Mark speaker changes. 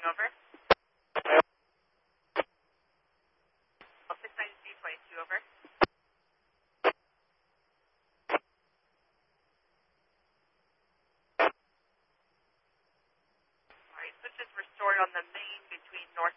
Speaker 1: over. 693.22 over. All right, switch is restored on the main between North